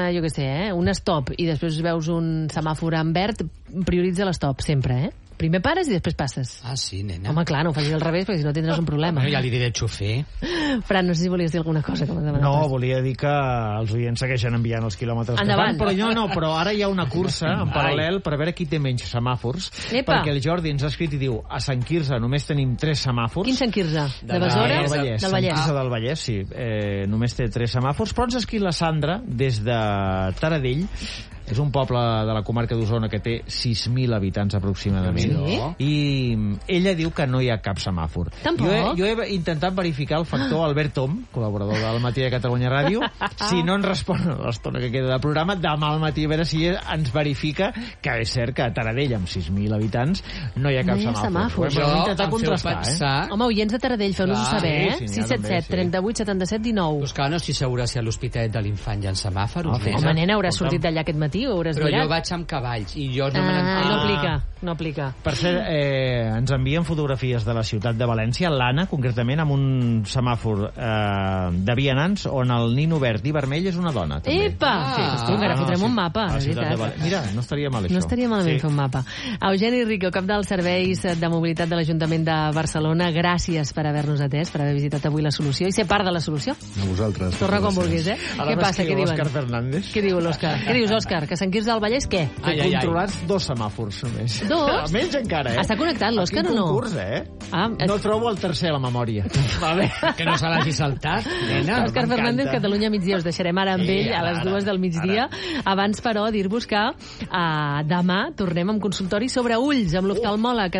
stop i després veus un semàfor en verd, prioritza l'stop sempre, Primer pares i després passes. Ah, sí, nena. Home, clar, no ho facis al revés, perquè si no tindràs un problema. Bueno, ja li diré xofer. Fran, no sé si volies dir alguna cosa. No, volia dir que els oients segueixen enviant els quilòmetres endavant. Que fan, però ara hi ha una cursa en paral·lel per veure qui té menys semàfors. Epa. Perquè el Jordi ens ha escrit i diu, a Sant Quirze només tenim 3 semàfors. Quin Sant Quirze? De Besora? Del Vallès. Sant Quirze del Vallès, sí. Només té 3 semàfors, però ens ha escrit la Sandra des de Taradell. És un poble de la comarca d'Osona que té 6.000 habitants aproximadament. Sí? I ella diu que no hi ha cap semàfor. Tampoc? Jo he intentat verificar el factor Albert Tom, col·laborador del Matí de Catalunya Ràdio. Si no ens respon a l'estona que queda del programa, demà al matí a veure si ens verifica que és cert que a Taradell, amb 6.000 habitants, no hi ha cap semàfor. Jo hem intentat contrastar, Home, oients de Taradell, feu-nos-ho saber, 677 38 77 19. Pues clar, no estic segura si a l'Hospitalet de l'Infant hi ha semàfors. Home, nena, hauràs sortit d'allà aquest matí. matí, ho hauràs Però mirat. jo vaig amb cavalls i jo no me n'entenc. No aplica. Per cert, ens envien fotografies de la ciutat de València, l'Anna, concretament, amb un semàfor de vianants on el nin verd i vermell és una dona, també. Epa! Sí, encara fotrem un mapa, a la és ciutat de veritat. Mira, no estaria mal, això. No estaria malament fer un mapa. Eugeni Rico, cap dels serveis de mobilitat de l'Ajuntament de Barcelona, gràcies per haver-nos atès, per haver visitat avui la solució i ser part de la solució. A vosaltres. Torna quan vulguis, eh? Ara Què passa? Què diuen? Òscar Fernández. Què diu l'Òscar? Què dius, Òscar? Que Sant Quirze del Vallès, què? Controlats 2 semàfors només. 2? Menys encara, Està connectat l'Òscar o no? Concurs, no trobo el tercer a la memòria. Vale. Que no se l'hagi saltat, nena. Òscar Fernández, Catalunya Migdia. Us deixarem ara amb ell a les 2 del migdia. Abans, però, dir-vos que demà tornem amb consultori sobre ulls amb l'oftalmòleg